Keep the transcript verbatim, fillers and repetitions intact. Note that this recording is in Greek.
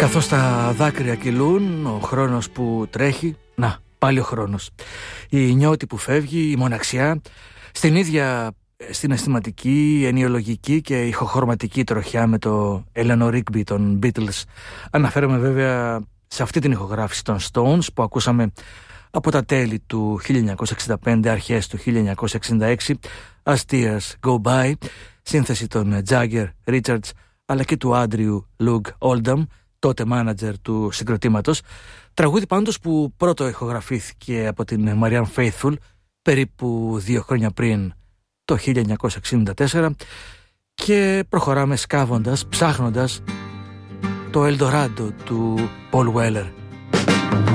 Καθώς τα δάκρυα κυλούν, ο χρόνος που τρέχει, να, πάλι ο χρόνος. Η νιώτη που φεύγει, η μοναξιά, στην ίδια συναισθηματική, ενιολογική και ηχοχρωματική τροχιά με το Eleanor Rigby των Beatles. Αναφέρομαι βέβαια σε αυτή την ηχογράφηση των Stones που ακούσαμε από τα τέλη του χίλια εννιακόσια εξήντα πέντε, αρχές του χίλια εννιακόσια εξήντα έξι, As Tears Go By, σύνθεση των Jagger, Richards αλλά και του Andrew Loog Oldham, τότε μάνατζερ του συγκροτήματος. Τραγούδι πάντως που πρώτο ηχογραφήθηκε από την Marianne Faithfull περίπου δύο χρόνια πριν, το χίλια εννιακόσια εξήντα τέσσερα, και προχωράμε σκάβοντας, ψάχνοντας το Eldorado του Paul Weller.